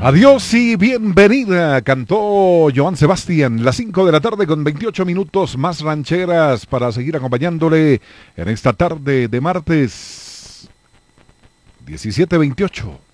Adiós y bienvenida, cantó Joan Sebastián. Las 5 de la tarde con 28 minutos, más rancheras para seguir acompañándole en esta tarde de martes 17-28.